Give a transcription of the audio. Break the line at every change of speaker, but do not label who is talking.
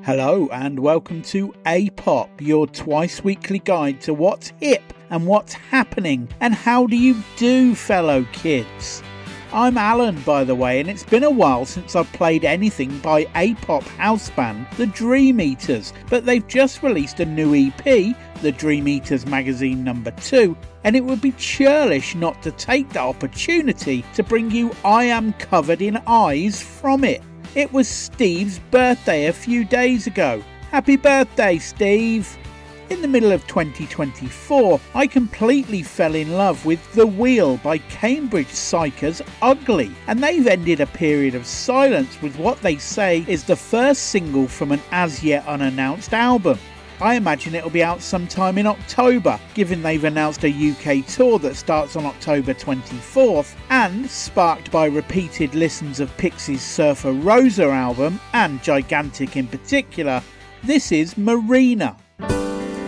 Hello and welcome to A-Pop, your twice weekly guide to what's hip and what's happening, and how do you do, fellow kids? I'm Alan, by the way, and it's been a while since I've played anything by A-Pop house band The Dream Eaters, but they've just released a new EP, The Dream Eaters Magazine number 2, and it would be churlish not to take the opportunity to bring you I Am Covered in Eyes from it. It was Steve's birthday a few days ago. Happy birthday, Steve! In the middle of 2024, I completely fell in love with The Wheel by Cambridge Psychers Ugly, and they've ended a period of silence with what they say is the first single from an as yet unannounced album. I imagine it'll be out sometime in October, given they've announced a UK tour that starts on October 24th, and, sparked by repeated listens of Pixies' Surfer Rosa album, and Gigantic in particular, this is Marina.